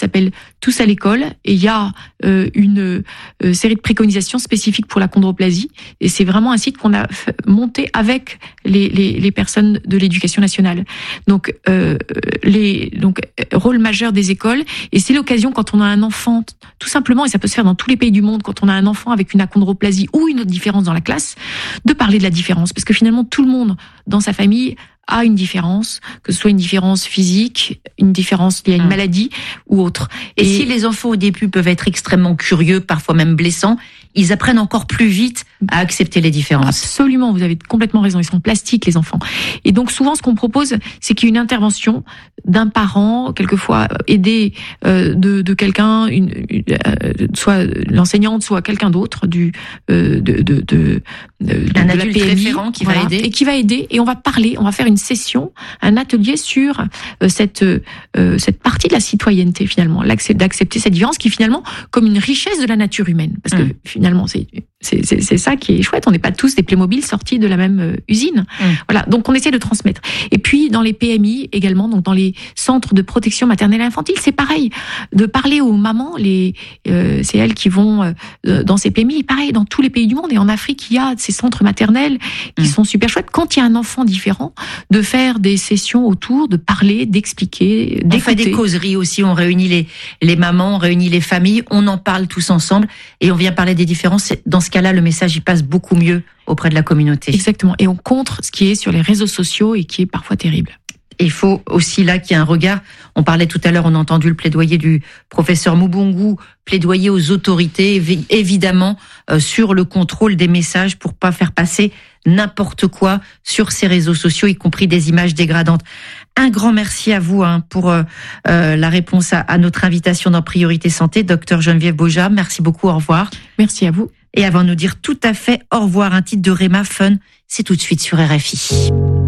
s'appelle Tous à l'école, et il y a une série de préconisations spécifiques pour la chondroplasie, et c'est vraiment un site qu'on a monté avec les personnes de l'éducation nationale. Donc rôle majeur des écoles, et c'est l'occasion quand on a un enfant, tout simplement, et ça peut se faire dans tous les pays du monde, quand on a un enfant avec une achondroplasie ou une autre différence dans la classe, de parler de la différence, parce que finalement tout le monde dans sa famille a une différence, que ce soit une différence physique, une différence liée à une maladie ou autre. Et si les enfants au début peuvent être extrêmement curieux, parfois même blessants, ils apprennent encore plus vite à accepter les différences. Absolument, vous avez complètement raison, ils sont plastiques les enfants. Et donc souvent ce qu'on propose, c'est qu'il y ait une intervention d'un parent, quelquefois aidé de quelqu'un, soit l'enseignante, soit quelqu'un d'autre un adulte référent qui va aider. Et qui va aider, et on va parler, on va faire une session, un atelier sur cette partie de la citoyenneté finalement, d'accepter cette différence qui est finalement comme une richesse de la nature humaine, parce que finalement c'est ça qui est chouette, on n'est pas tous des Playmobil sortis de la même usine. Voilà, donc on essaie de transmettre. Et puis dans les PMI également, donc dans les centres de protection maternelle et infantile, c'est pareil, de parler aux mamans, c'est elles qui vont dans ces PMI, pareil dans tous les pays du monde, et en Afrique il y a ces centres maternels qui sont super chouettes. Quand il y a un enfant différent, de faire des sessions autour, de parler, d'expliquer, d'écouter. On fait des causeries aussi, on réunit les mamans, on réunit les familles, on en parle tous ensemble et on vient parler des différences. Dans ce cas-là, le message, il passe beaucoup mieux auprès de la communauté. Exactement. Et on contre ce qui est sur les réseaux sociaux et qui est parfois terrible. Et il faut aussi là qu'il y ait un regard. On parlait tout à l'heure, on a entendu le plaidoyer du professeur Moubongo, plaidoyer aux autorités, évidemment, sur le contrôle des messages pour pas faire passer n'importe quoi sur ces réseaux sociaux, y compris des images dégradantes. Un grand merci à vous pour la réponse à notre invitation dans Priorité Santé, docteur Geneviève Bauja. Merci beaucoup, au revoir. Merci à vous. Et avant de nous dire tout à fait au revoir, un titre de Rema Fun, c'est tout de suite sur RFI.